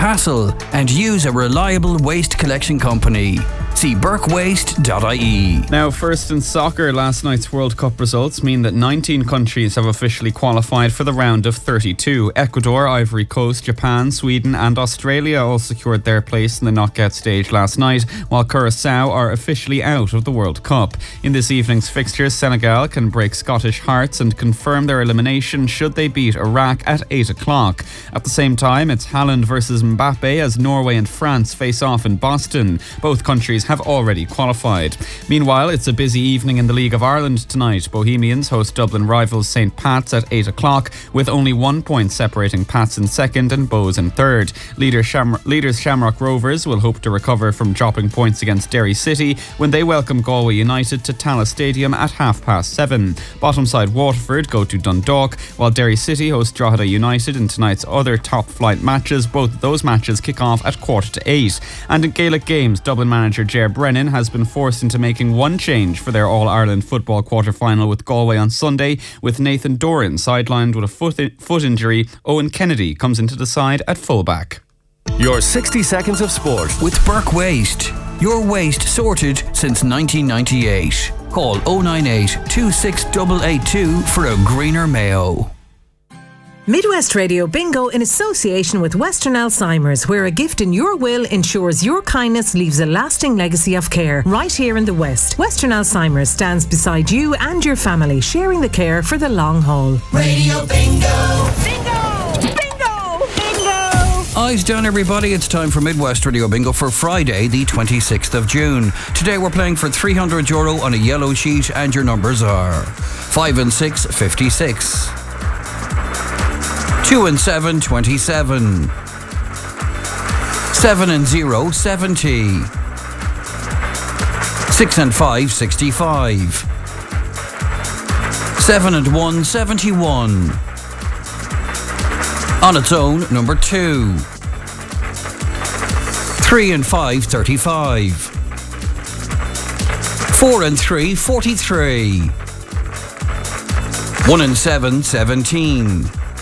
hassle and use a reliable waste collection company. See burkewaste.ie. Now, first in soccer, last night's World Cup results mean that 19 countries have officially qualified for the round of 32. Ecuador, Ivory Coast, Japan, Sweden and Australia all secured their place in the knockout stage last night, while Curacao are officially out of the World Cup. In this evening's fixtures, Senegal can break Scottish hearts and confirm their elimination should they beat Iraq at 8 o'clock. At the same time, it's Haaland versus Mbappe as Norway and France face off in Boston. Both countries have already qualified. Meanwhile, it's a busy evening in the League of Ireland tonight. Bohemians host Dublin rivals St Pat's at 8 o'clock, with only 1 point separating Pats in second and Bows in third. Leaders Shamrock Rovers will hope to recover from dropping points against Derry City when they welcome Galway United to Tallaght Stadium at 7:30. Bottom side Waterford go to Dundalk, while Derry City host Drogheda United in tonight's other top flight matches. Both of those matches kick off at 7:45. And in Gaelic games, Dublin manager Ger Brennan has been forced into making one change for their All-Ireland football quarter-final with Galway on Sunday. With Nathan Doran sidelined with a foot injury, Owen Kennedy comes into the side at fullback. Your 60 seconds of sport with Burke Waste. Your waste sorted since 1998. Call 098 26882 for a greener Mayo. Midwest Radio Bingo in association with Western Alzheimer's, where a gift in your will ensures your kindness leaves a lasting legacy of care. Right here in the West, Western Alzheimer's stands beside you and your family, sharing the care for the long haul. Radio Bingo! Bingo! Bingo! Bingo! Eyes down, everybody. It's time for Midwest Radio Bingo for Friday, the 26th of June. Today we're playing for €300 on a yellow sheet, and your numbers are 5 and 6, 56. 2 and 7, 27. 7 and 0, 70. 6 and 5, 65. 7 and 1, 71. On its own, number 2. 3 and 5, 35. 4 and 3, 43. 1 and 7, 17.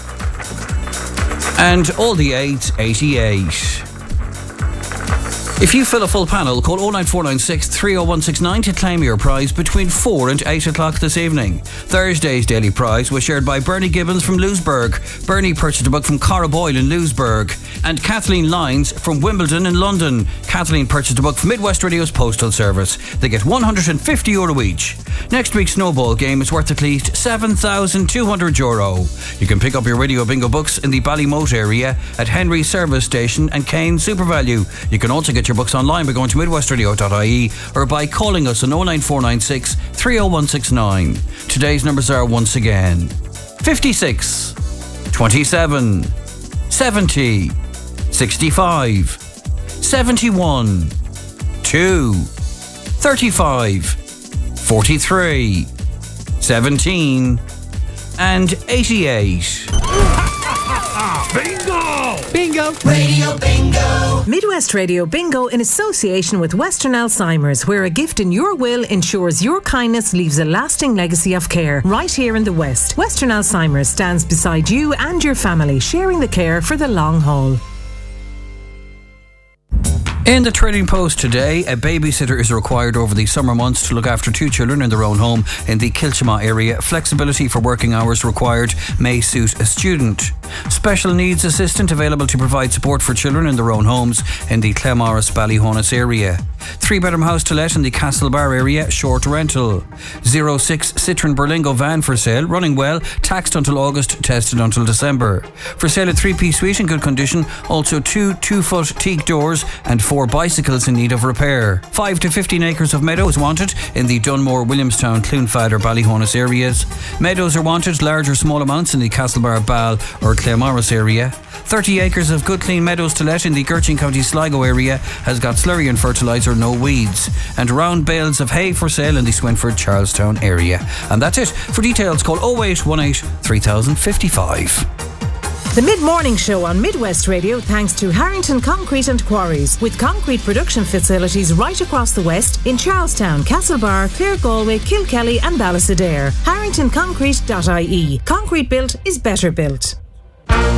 And all the 8s, 88. If you fill a full panel, call 09496 30169 to claim your prize between 4 and 8 o'clock this evening. Thursday's daily prize was shared by Bernie Gibbons from Lewisburg. Bernie purchased a book from Cara Boyle in Lewisburg. And Kathleen Lyons from Wimbledon in London. Kathleen purchased a book from Midwest Radio's Postal Service. They get €150 each. Next week's snowball game is worth at least €7,200. You can pick up your Radio Bingo books in the Ballymote area at Henry Service Station and Kane SuperValue. You can also get your books online by going to midwestradio.ie or by calling us on 09496 30169. Today's numbers are once again 56, 27, 70, 65, 71, 2, 35, 43, 17 and 88. Bingo! Bingo! Radio Bingo! Midwest Radio Bingo in association with Western Alzheimer's, where a gift in your will ensures your kindness leaves a lasting legacy of care. Right here in the West, Western Alzheimer's stands beside you and your family, sharing the care for the long haul. In the Trading Post today, a babysitter is required over the summer months to look after 2 children in their own home in the Kilchama area. Flexibility for working hours required may suit a student. Special needs assistant available to provide support for children in their own homes in the Claremorris Ballyhonus area. 3-bedroom house to let in the Castlebar area, short rental. 06 Citroen Berlingo van for sale, running well, taxed until August, tested until December. For sale a 3-piece suite in good condition, also 2 2-foot teak doors and 4 bicycles in need of repair. 5 to 15 acres of meadows wanted in the Dunmore, Williamstown, Cloonfadder, Ballyhonus areas. Meadows are wanted, large or small amounts in the Castlebar, Ball or Claremorris area. 30 acres of good clean meadows to let in the Gertrude County Sligo area has got slurry and fertiliser, no weeds. And round bales of hay for sale in the Swinford, Charlestown area. And that's it. For details, call 0818 3055. The Mid-Morning Show on Midwest Radio thanks to Harrington Concrete and Quarries, with concrete production facilities right across the West in Charlestown, Castlebar, Clare Galway, Kilkelly and Ballysadare. HarringtonConcrete.ie. Concrete built is better built.